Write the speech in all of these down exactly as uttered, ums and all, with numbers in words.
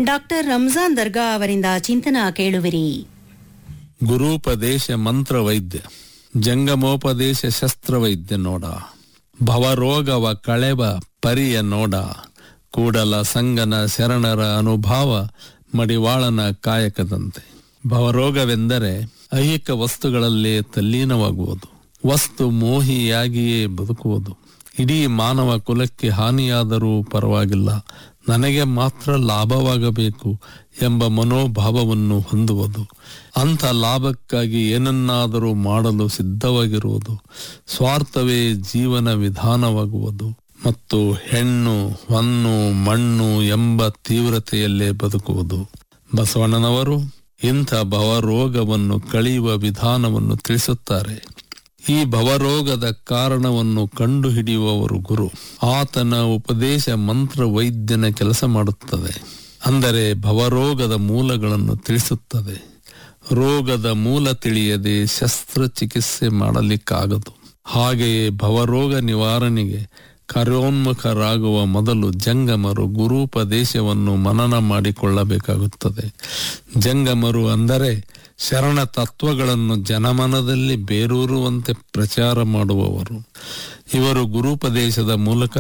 Doctor Ramzan ದರ್ಗಾ ಅವರಿಂದ ಚಿಂತನ ಕೇಳುವಿರಿ. ಗುರೂಪದೇಶ ಮಂತ್ರ ವೈದ್ಯ, ಜಂಗಮೋಪದೇಶ ಶಸ್ತ್ರ ವೈದ್ಯ ನೋಡ, ಭವರೋಗವ ಕಳೆವ ಪರಿಯ ನೋಡ, ಕೂಡಲ ಸಂಗನ ಶರಣರ ಅನುಭಾವ ಮಡಿವಾಳನ ಕಾಯಕದಂತೆ. ಭವರೋಗವೆಂದರೆ ಐಹಿಕ ವಸ್ತುಗಳಲ್ಲೇ ತಲ್ಲೀನವಾಗುವುದು, ವಸ್ತು ಮೋಹಿಯಾಗಿಯೇ ಬದುಕುವುದು. ಇಡೀ ಮಾನವ ಕುಲಕ್ಕೆ ಹಾನಿಯಾದರೂ ಪರವಾಗಿಲ್ಲ, ನನಗೆ ಮಾತ್ರ ಲಾಭವಾಗಬೇಕು ಎಂಬ ಮನೋಭಾವವನ್ನು ಹೊಂದುವುದು, ಅಂಥ ಲಾಭಕ್ಕಾಗಿ ಏನನ್ನಾದರೂ ಮಾಡಲು ಸಿದ್ಧವಾಗಿರುವುದು, ಸ್ವಾರ್ಥವೇ ಜೀವನ ವಿಧಾನವಾಗುವುದು ಮತ್ತು ಹೆಣ್ಣು ಹೊನ್ನು ಮಣ್ಣು ಎಂಬ ತೀವ್ರತೆಯಲ್ಲೇ ಬದುಕುವುದು. ಬಸವಣ್ಣನವರು ಇಂಥ ಭವರೋಗವನ್ನು ಕಳೆಯುವ ವಿಧಾನವನ್ನು ತಿಳಿಸುತ್ತಾರೆ. ಈ ಭವರೋಗದ ಕಾರಣವನ್ನು ಕಂಡುಹಿಡಿಯುವವರು ಗುರು. ಆತನ ಉಪದೇಶ ಮಂತ್ರ ವೈದ್ಯನ ಕೆಲಸ ಮಾಡುತ್ತದೆ. ಅಂದರೆ ಭವರೋಗದ ಮೂಲಗಳನ್ನು ತಿಳಿಸುತ್ತದೆ. ರೋಗದ ಮೂಲ ತಿಳಿಯದೆ ಶಸ್ತ್ರಚಿಕಿತ್ಸೆ ಮಾಡಲಿಕ್ಕಾಗದು. ಹಾಗೆಯೇ ಭವರೋಗ ನಿವಾರಣೆಗೆ ಕಾರ್ಯೋನ್ಮುಖರಾಗುವ ಮೊದಲು ಜಂಗಮರು ಗುರೂಪದೇಶವನ್ನು ಮನನ ಮಾಡಿಕೊಳ್ಳಬೇಕಾಗುತ್ತದೆ. ಜಂಗಮರು ಅಂದರೆ ಶರಣ ತತ್ವಗಳನ್ನು ಜನಮನದಲ್ಲಿ ಬೇರೂರುವಂತೆ ಪ್ರಚಾರ ಮಾಡುವವರು. ಇವರು ಗುರೂಪದೇಶದ ಮೂಲಕ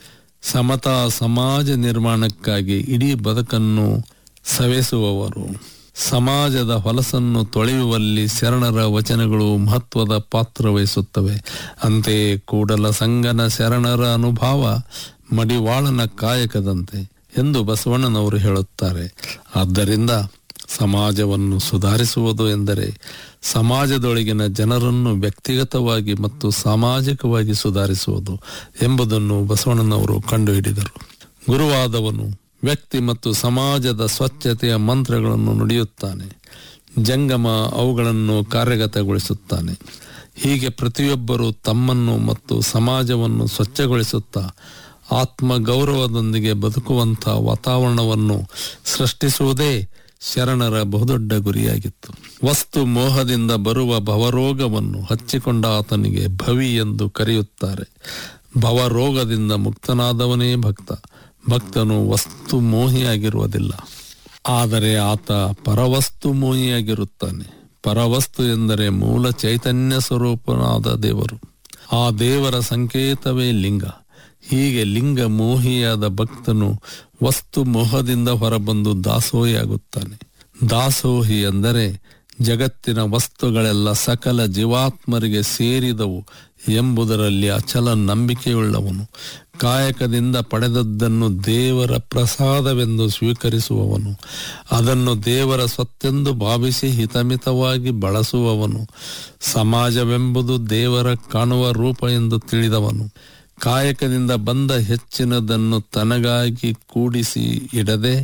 ಸಮತಾ ಸಮಾಜ ನಿರ್ಮಾಣಕ್ಕಾಗಿ ಇಡೀ ಬದುಕನ್ನು ಸವೆಸುವವರು. ಸಮಾಜದ ಹೊಲಸನ್ನು ತೊಳೆಯುವಲ್ಲಿ ಶರಣರ ವಚನಗಳು ಮಹತ್ವದ ಪಾತ್ರ ವಹಿಸುತ್ತವೆ. ಅಂತೆಯೇ ಕೂಡಲ ಸಂಗನ ಶರಣರ ಅನುಭವ ಮಡಿವಾಳನ ಕಾಯಕದಂತೆ ಎಂದು ಬಸವಣ್ಣನವರು ಹೇಳುತ್ತಾರೆ. ಆದ್ದರಿಂದ ಸಮಾಜವನ್ನು ಸುಧಾರಿಸುವುದು ಎಂದರೆ ಸಮಾಜದೊಳಗಿನ ಜನರನ್ನು ವ್ಯಕ್ತಿಗತವಾಗಿ ಮತ್ತು ಸಾಮಾಜಿಕವಾಗಿ ಸುಧಾರಿಸುವುದು ಎಂಬುದನ್ನು ಬಸವಣ್ಣನವರು ಕಂಡುಹಿಡಿದರು. ಗುರುವಾದವನು ವ್ಯಕ್ತಿ ಮತ್ತು ಸಮಾಜದ ಸ್ವಚ್ಛತೆಯ ಮಂತ್ರಗಳನ್ನು ನುಡಿಯುತ್ತಾನೆ. ಜಂಗಮ ಅವುಗಳನ್ನು ಕಾರ್ಯಗತಗೊಳಿಸುತ್ತಾನೆ. ಹೀಗೆ ಪ್ರತಿಯೊಬ್ಬರೂ ತಮ್ಮನ್ನು ಮತ್ತು ಸಮಾಜವನ್ನು ಸ್ವಚ್ಛಗೊಳಿಸುತ್ತಾ ಆತ್ಮ ಗೌರವದೊಂದಿಗೆ ಬದುಕುವಂಥ ವಾತಾವರಣವನ್ನು ಸೃಷ್ಟಿಸುವುದೇ ಶರಣರ ಬಹುದೊಡ್ಡ ಗುರಿಯಾಗಿತ್ತು. ವಸ್ತು ಮೋಹದಿಂದ ಬರುವ ಭವರೋಗವನ್ನು ಹಚ್ಚಿಕೊಂಡ ಆತನಿಗೆ ಭವಿ ಎಂದು ಕರೆಯುತ್ತಾರೆ. ಭವರೋಗದಿಂದ ಮುಕ್ತನಾದವನೇ ಭಕ್ತ. ಭಕ್ತನು ವಸ್ತು ಮೋಹಿಯಾಗಿರುವುದಿಲ್ಲ, ಆದರೆ ಆತ ಪರವಸ್ತು ಮೋಹಿಯಾಗಿರುತ್ತಾನೆ. ಪರವಸ್ತು ಎಂದರೆ ಮೂಲ ಚೈತನ್ಯ ಸ್ವರೂಪನಾದ ದೇವರು. ಆ ದೇವರ ಸಂಕೇತವೇ ಲಿಂಗ. ಹೀಗೆ ಲಿಂಗ ಮೋಹಿಯಾದ ಭಕ್ತನು ವಸ್ತು ಮೋಹದಿಂದ ಹೊರಬಂದು ದಾಸೋಹಿಯಾಗುತ್ತಾನೆ. ದಾಸೋಹಿ ಎಂದರೆ ಜಗತ್ತಿನ ವಸ್ತುಗಳೆಲ್ಲ ಸಕಲ ಜೀವಾತ್ಮರಿಗೆ ಸೇರಿದವು ಎಂಬುದರಲ್ಲಿ ಅಚಲ ನಂಬಿಕೆಯುಳ್ಳವನು. ಕಾಯಕದಿಂದ ಪಡೆದದ್ದನ್ನು ದೇವರ ಪ್ರಸಾದವೆಂದು ಸ್ವೀಕರಿಸುವವನು. ಅದನ್ನು ದೇವರ ಸ್ವತ್ತೆಂದು ಭಾವಿಸಿ ಹಿತಮಿತವಾಗಿ ಬಳಸುವವನು. ಸಮಾಜವೆಂಬುದು ದೇವರ ಕಾಣುವ ರೂಪ ಎಂದು ತಿಳಿದವನು. ಕಾಯಕದಿಂದ ಬಂದ ಹೆಚ್ಚಿನದನ್ನು ತನಗಾಗಿ ಕೂಡಿಸಿ ಇಡದೆ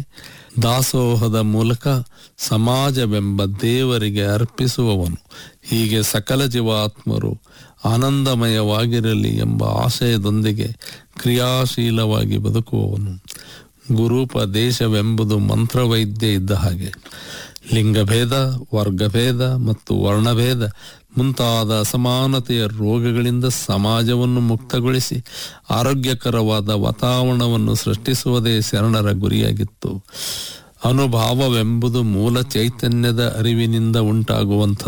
ದಾಸೋಹದ ಮೂಲಕ ಸಮಾಜವೆಂಬ ದೇವರಿಗೆ ಅರ್ಪಿಸುವವನು. ಹೀಗೆ ಸಕಲ ಜೀವಾತ್ಮರು ಆನಂದಮಯವಾಗಿರಲಿ ಎಂಬ ಆಶಯದೊಂದಿಗೆ ಕ್ರಿಯಾಶೀಲವಾಗಿ ಬದುಕುವವನು. ಗುರೂಪದೇಶವೆಂಬುದು ಮಂತ್ರವೈದ್ಯ ಇದ್ದ ಹಾಗೆ. ಲಿಂಗಭೇದ, ವರ್ಗಭೇದ ಮತ್ತು ವರ್ಣಭೇದ ಮುಂತಾದ ಅಸಮಾನತೆಯ ರೋಗಗಳಿಂದ ಸಮಾಜವನ್ನು ಮುಕ್ತಗೊಳಿಸಿ ಆರೋಗ್ಯಕರವಾದ ವಾತಾವರಣವನ್ನು ಸೃಷ್ಟಿಸುವುದೇ ಶರಣರ ಗುರಿಯಾಗಿತ್ತು. ಅನುಭಾವವೆಂಬುದು ಮೂಲ ಚೈತನ್ಯದ ಅರಿವಿನಿಂದ ಉಂಟಾಗುವಂಥ